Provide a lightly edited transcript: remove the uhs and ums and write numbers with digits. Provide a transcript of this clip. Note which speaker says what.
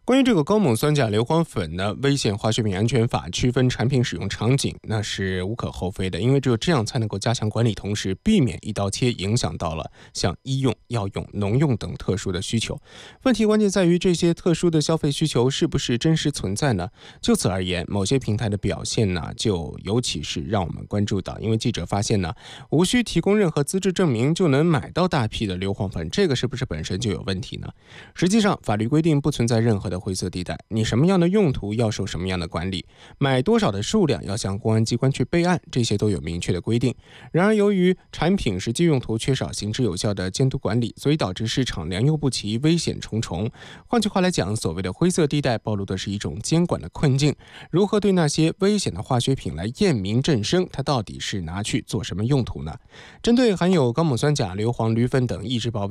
Speaker 1: 关于这个高锰酸钾硫磺粉呢，危险化学品安全法区分产品使用场景，那是无可厚非的，因为只有这样才能够加强管理，同时避免一刀切影响到了像医用、药用、农用等特殊的需求。问题关键在于这些特殊的消费需求是不是真实存在呢？就此而言，某些平台的表现呢，就尤其是让我们关注到，因为记者发现呢，无需提供任何资质证明就能买到大批的硫磺粉，这个是不是本身就有问题呢？实际上，法律规定不存在任何的灰色地带，你什么样的用途要受什么样的管理，买多少的数量要向公安机关去备案，这些都有明确的规定。然而，由于产品实际用途缺少行之有效的监督管理，所以导致市场良莠不齐，危险重重。换句话来讲，所谓的灰色地带暴露的是一种监管的困境。如何对那些危险的化学品来验明正身，它到底是拿去做什么用途呢？针对含有高锰酸钾、硫磺、铝粉等抑制